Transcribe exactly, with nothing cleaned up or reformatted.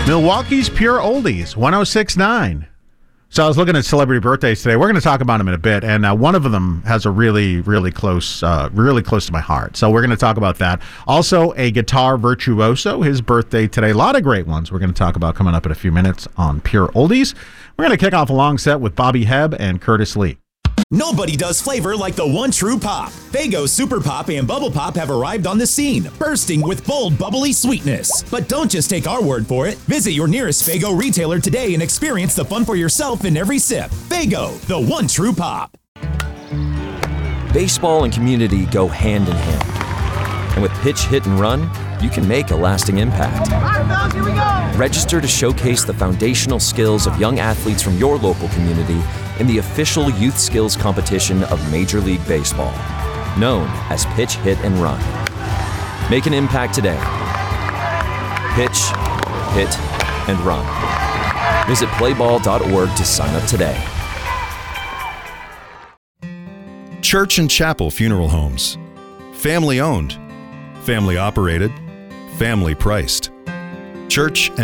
Milwaukee's Pure Oldies, one oh six point nine. So I was looking at celebrity birthdays today. We're going to talk about them in a bit, and uh, one of them has a really, really close, uh, really close to my heart. So we're going to talk about that. Also, a guitar virtuoso, his birthday today. A lot of great ones we're going to talk about coming up in a few minutes on Pure Oldies. We're going to kick off a long set with Bobby Hebb and Curtis Lee. Nobody does flavor like the one true pop. Faygo Super Pop and Bubble Pop have arrived on the scene, bursting with bold, bubbly sweetness. But don't just take our word for it. Visit your nearest Faygo retailer today and experience the fun for yourself in every sip. Faygo, the one true pop. Baseball and community go hand in hand. And with Pitch, Hit, and Run, you can make a lasting impact. All right, fellas, here we go. Register to showcase the foundational skills of young athletes from your local community in the official youth skills competition of Major League Baseball, known as Pitch, Hit, and Run. Make an impact today. Pitch, Hit, and Run. Visit playball dot org to sign up today. Church and Chapel Funeral Homes. Family owned, family operated, family priced. Church and